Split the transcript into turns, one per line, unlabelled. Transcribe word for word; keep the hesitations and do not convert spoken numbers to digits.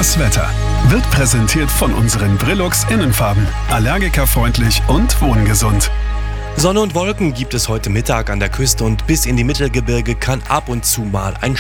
Das Wetter wird präsentiert von unseren Brillux Innenfarben. Allergikerfreundlich und wohngesund.
Sonne und Wolken gibt es heute Mittag an der Küste und bis in die Mittelgebirge kann ab und zu mal ein